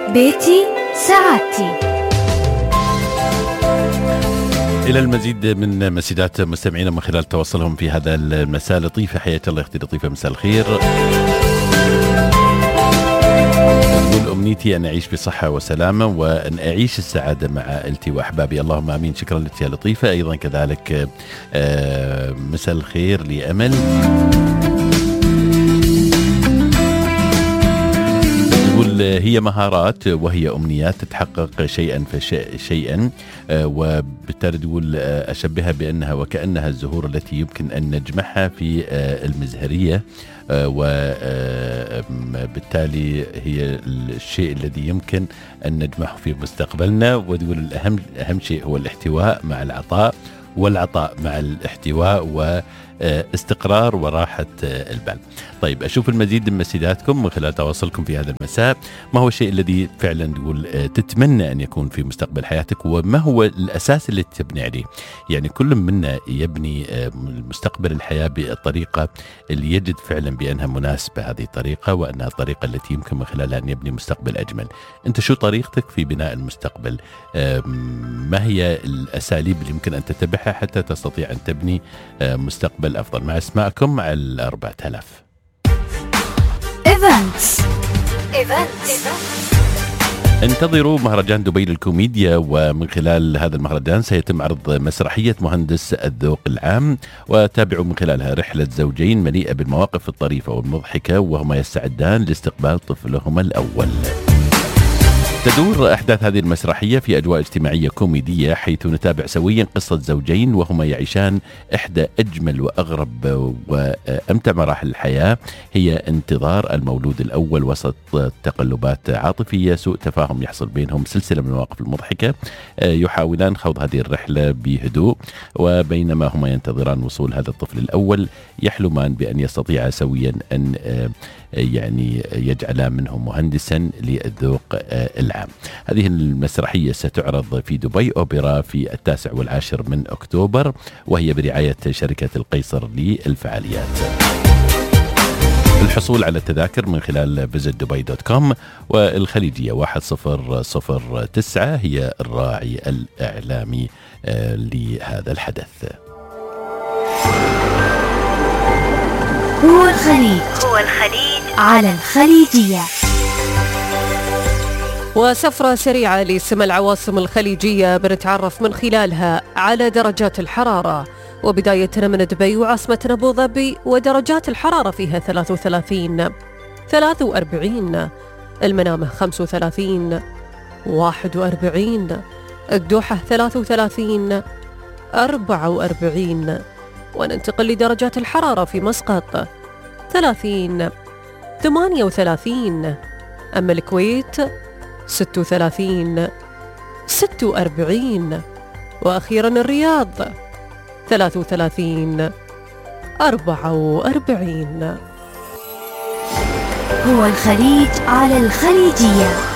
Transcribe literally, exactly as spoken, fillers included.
بيتي سعادتي. إلى المزيد من مسجات مستمعينا من خلال تواصلهم في هذا المساء. لطيفة، حياك الله أختي لطيفة، مساء الخير. تقول أمنيتي أن أعيش بصحة وسلامة وأن أعيش السعادة مع عائلتي وأحبابي، اللهم آمين. شكرا لك يا لطيفة. أيضا كذلك مساء الخير لأمل، هي مهارات وهي أمنيات تتحقق شيئا فشيئا، وبالتالي تقول أشبهها بأنها وكأنها الزهور التي يمكن أن نجمعها في المزهرية، وبالتالي هي الشيء الذي يمكن أن نجمعه في مستقبلنا. وتقول الأهم أهم شيء هو الاحتواء مع العطاء، والعطاء مع الاحتواء واستقرار وراحة البال. طيب، أشوف المزيد من مسجاتكم من خلال تواصلكم في هذا المساء. ما هو الشيء الذي فعلا تقول تتمنى أن يكون في مستقبل حياتك، وما هو الأساس اللي تبني عليه؟ يعني كل منا يبني مستقبل الحياة بالطريقة اللي يجد فعلا بأنها مناسبة، هذه الطريقة، وأنها الطريقة التي يمكن من خلالها أن يبني مستقبل أجمل. أنت شو طريقتك في بناء المستقبل؟ ما هي الأساليب اللي يمكن أن تتبعها حتى تستطيع أن تبني مستقبل أفضل؟ مع اسماءكم على الأربعة آلاف. إيفنتس إيفنتس انتظروا مهرجان دبي للكوميديا، ومن خلال هذا المهرجان سيتم عرض مسرحية مهندس الذوق العام، وتابعوا من خلالها رحلة زوجين مليئة بالمواقف الطريفة والمضحكة وهما يستعدان لاستقبال طفلهما الأول. تدور أحداث هذه المسرحية في أجواء اجتماعية كوميدية، حيث نتابع سويا قصة زوجين وهما يعيشان إحدى أجمل وأغرب وأمتع مراحل الحياة، هي انتظار المولود الأول وسط تقلبات عاطفية، سوء تفاهم يحصل بينهم، سلسلة من المواقف المضحكة. يحاولان خوض هذه الرحلة بهدوء، وبينما هما ينتظران وصول هذا الطفل الأول يحلمان بأن يستطيع سويا أن يعني يجعل منه مهندسا للذوق العام. هذه المسرحية ستعرض في دبي أوبرا في التاسع والعاشر من أكتوبر، وهي برعاية شركة القيصر للفعاليات. الحصول على التذاكر من خلال فيزيت دبي دوت كوم، والخليجية واحد صفر صفر تسعة هي الراعي الإعلامي لهذا الحدث. هو الخليج هو الخليج على الخليجية. وسفرة سريعة لسمى العواصم الخليجية بنتعرف من خلالها على درجات الحرارة، وبدايتنا من دبي وعاصمتنا أبو ظبي، ودرجات الحرارة فيها ثلاثة وثلاثين، ثلاثة وأربعين، المنامة خمسة وثلاثين، واحد وأربعين، الدوحة ثلاثة وثلاثين، أربعة وأربعين. وننتقل لدرجات الحرارة في مسقط ثلاثين، ثمانية وثلاثين، أما الكويت ستة وثلاثين، ستة وأربعين، وأخيرا الرياض ثلاثة وثلاثين، أربعة وأربعين. هو الخليج على الخليجية.